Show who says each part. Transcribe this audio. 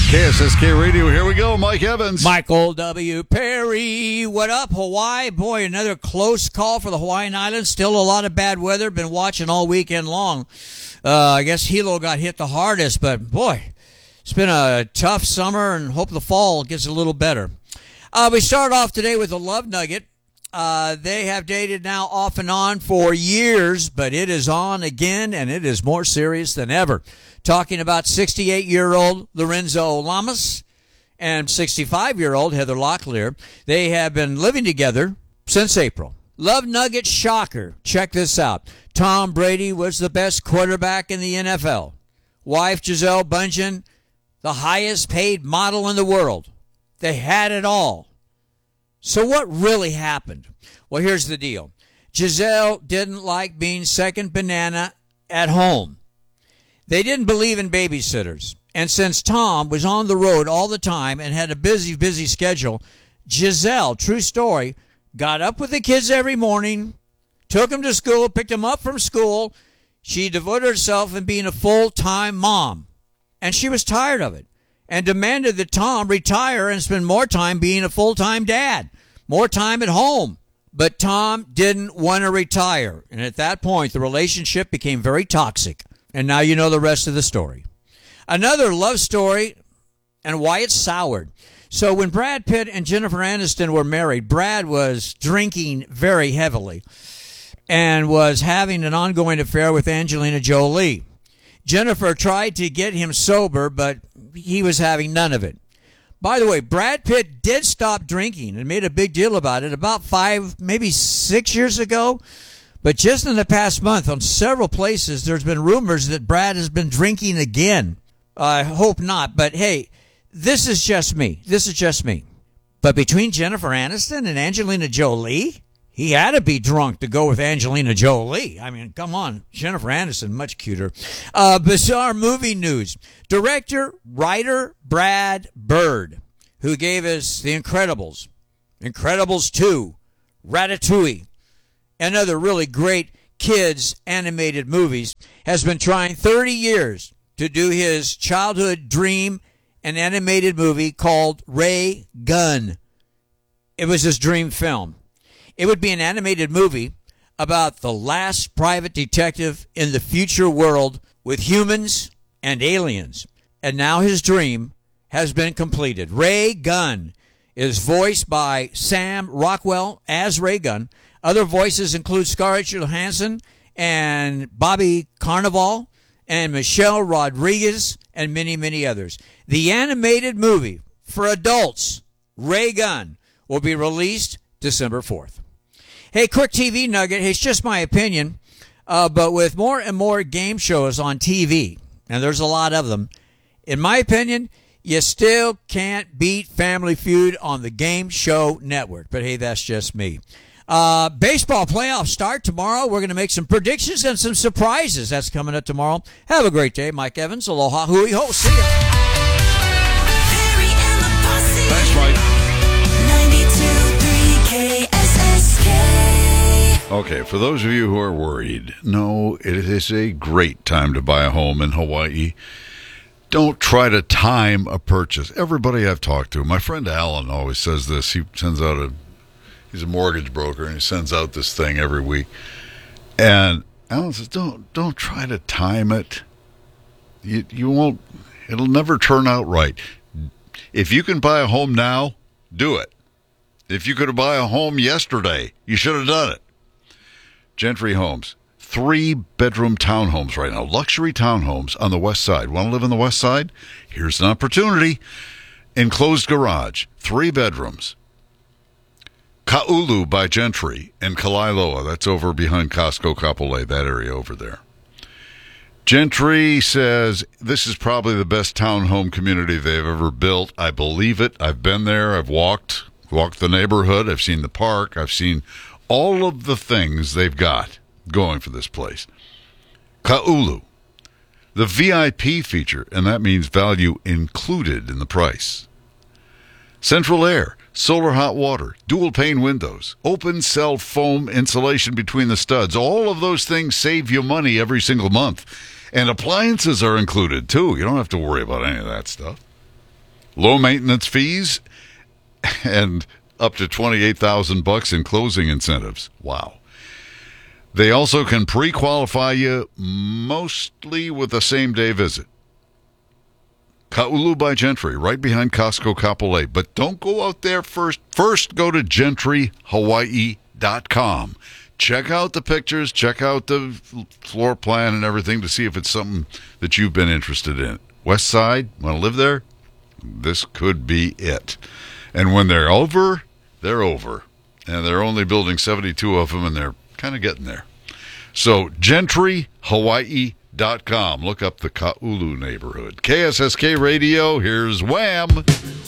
Speaker 1: KSSK Radio, here we go. Mike Evans.
Speaker 2: Michael W. Perry. What up, Hawaii? Boy, another close call for the Hawaiian Islands. Still a lot of bad weather. Been watching all weekend long. I guess Hilo got hit the hardest, but boy, it's been a tough summer, and hope the fall gets a little better. We start off today with a love nugget. They have dated now off and on for years, but it is on again, and it is more serious than ever. Talking about 68-year-old Lorenzo Lamas and 65-year-old Heather Locklear. They have been living together since April. Love nugget shocker. Check this out. Tom Brady was the best quarterback in the NFL. Wife Gisele Bundchen, the highest paid model in the world. They had it all. So what really happened? Well, here's the deal. Gisele didn't like being second banana at home. They didn't believe in babysitters. And since Tom was on the road all the time and had a busy schedule, Gisele, true story, got up with the kids every morning, took them to school, picked them up from school. She devoted herself in being a full-time mom. And she was tired of it and demanded that Tom retire and spend more time being a full-time dad, more time at home. But Tom didn't want to retire. And at that point, the relationship became very toxic. And now you know the rest of the story. Another love story and why it's soured. So when Brad Pitt and Jennifer Aniston were married, Brad was drinking very heavily and was having an ongoing affair with Angelina Jolie. Jennifer tried to get him sober, but he was having none of it. By the way, Brad Pitt did stop drinking and made a big deal about it about 5, maybe 6 years ago. But just in the past month, on several places, there's been rumors that Brad has been drinking again. I hope not, but hey, this is just me. But between Jennifer Aniston and Angelina Jolie, he had to be drunk to go with Angelina Jolie. I mean, come on. Jennifer Aniston, much cuter. Bizarre movie news. Director, writer Brad Bird, who gave us The Incredibles, Incredibles 2, Ratatouille, and other really great kids animated movies, has been trying 30 years to do his childhood dream, an animated movie called Ray Gun. It was his dream film. It would be an animated movie about the last private detective in the future world with humans and aliens. And now his dream has been completed. Ray Gun is voiced by Sam Rockwell as Ray Gun. Other voices include Scarlett Johansson and Bobby Carnival and Michelle Rodriguez and many, many others. The animated movie for adults, Ray Gun, will be released December 4th. Hey, quick TV nugget. Hey, it's just my opinion, but with more and more game shows on TV, and there's a lot of them, in my opinion, you still can't beat Family Feud on the Game Show Network. But hey, that's just me. Baseball playoffs start tomorrow. We're going to make some predictions and some surprises. That's coming up tomorrow. Have a great day. Mike Evans. Aloha. Hui ho. See ya.
Speaker 1: Thanks, Mike.
Speaker 3: 92.3 KSSK.
Speaker 1: Okay, for those of you who are worried, no, it is a great time to buy a home in Hawaii. Don't try to time a purchase. Everybody I've talked to, my friend Alan always says this. He's a mortgage broker, and he sends out this thing every week. And Alan says, don't try to time it. You won't. It'll never turn out right. If you can buy a home now, do it. If you could buy a home yesterday, you should have done it. Gentry Homes, 3-bedroom townhomes right now, luxury townhomes on the west side. Want to live on the west side? Here's an opportunity. Enclosed garage, 3 bedrooms. Ka'ulu by Gentry in Kalailoa. That's over behind Costco Kapolei, that area over there. Gentry says this is probably the best townhome community they've ever built. I believe it. I've been there. I've walked the neighborhood. I've seen the park. I've seen all of the things they've got going for this place. Ka'ulu, the VIP feature, and that means value included in the price. Central air, solar hot water, dual pane windows, open cell foam insulation between the studs. All of those things save you money every single month. And appliances are included, too. You don't have to worry about any of that stuff. low maintenance fees, and up to $28,000 in closing incentives. Wow. They also can pre-qualify you mostly with a same-day visit. Ka'ulu by Gentry, right behind Costco Kapolei. But don't go out there first. First, go to gentryhawaii.com. Check out the pictures, check out the floor plan and everything to see if it's something that you've been interested in. West Side, want to live there? This could be it. And when they're over, they're over. And they're only building 72 of them, and they're kind of getting there. So, gentryhawaii.com. Look up the Ka'ulu neighborhood. KSSK Radio, here's Wham!